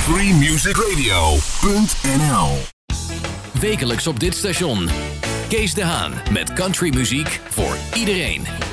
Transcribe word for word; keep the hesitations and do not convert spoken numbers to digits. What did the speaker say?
free music radio punt n l. Wekelijks op dit station. Kees de Haan met countrymuziek voor iedereen.